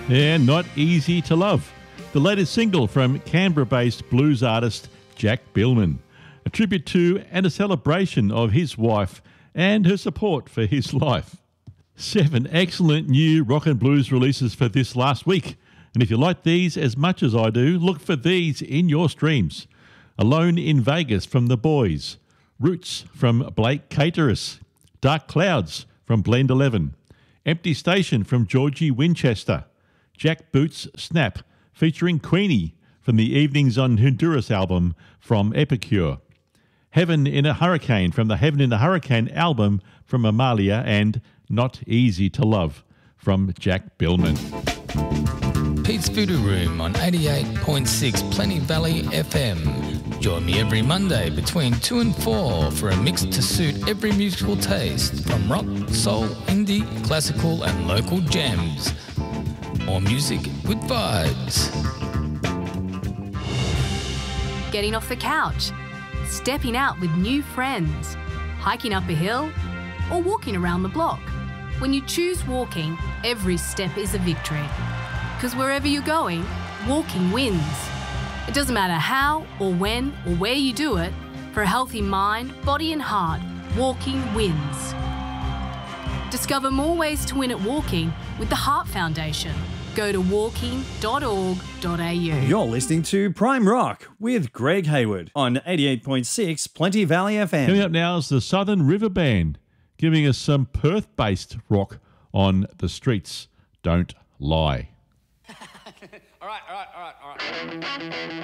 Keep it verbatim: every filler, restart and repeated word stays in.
Yeah, Not Easy to Love, the latest single from Canberra-based blues artist Jack Billman, a tribute to and a celebration of his wife and her support for his life. Seven excellent new rock and blues releases for this last week. And if you like these as much as I do, look for these in your streams. Alone in Vegas from The Boys, Roots from Blake Caterus, Dark Clouds from Blend eleven, Empty Station from Georgie Winchester, Jack Boots' Snap featuring Queenie from the Evenings on Honduras album from Epicure, Heaven in a Hurricane from the Heaven in a Hurricane album from Amalia, and Not Easy to Love from Jack Billman. Pete's Voodoo Room on eighty-eight point six Plenty Valley F M. Join me every Monday between two and four for a mix to suit every musical taste, from rock, soul, indie, classical and local gems. More music with vibes. Getting off the couch, stepping out with new friends, hiking up a hill, or walking around the block. When you choose walking, every step is a victory. Because wherever you're going, walking wins. It doesn't matter how or when or where you do it, for a healthy mind, body and heart, walking wins. Discover more ways to win at walking with the Heart Foundation. Go to walking dot org dot a u. You're listening to Prime Rock with Greg Hayward on eighty-eight point six Plenty Valley F M. Coming up now is the Southern River Band, giving us some Perth-based rock on The Streets Don't Lie. all right, all right, all right, all right.